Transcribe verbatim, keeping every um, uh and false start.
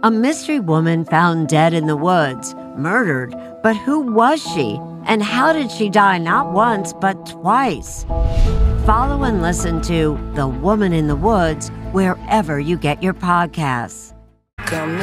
A mystery woman found dead in the woods, murdered, but who was she? And how did she die not once, but twice? Follow and listen to The Woman in the Woods wherever you get your podcasts. Come